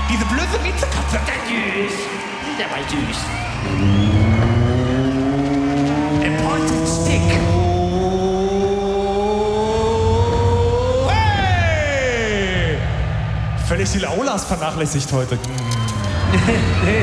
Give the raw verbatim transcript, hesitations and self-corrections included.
Diese blöde Miezekatze, der süß. Der war süß. Important Stick. Hey! Völlig die Aulas vernachlässigt heute. Nee.